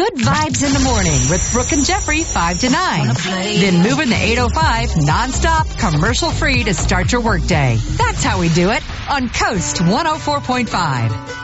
Good vibes in the morning with Brooke and Jeffrey 5 to 9. Then moving the 805 nonstop, commercial-free to start your workday. That's how we do it on Coast 104.5.